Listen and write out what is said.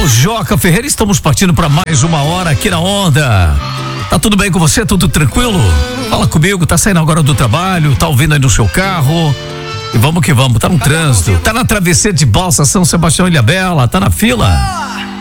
sou Joca Ferreira, estamos partindo para mais uma hora aqui na Onda. Tá tudo bem com você? Tudo tranquilo? Fala comigo, tá saindo agora do trabalho, tá ouvindo aí no seu carro? E vamos que vamos, tá no trânsito, tá na travesseira de Balsa São Sebastião Ilhabela, tá na fila?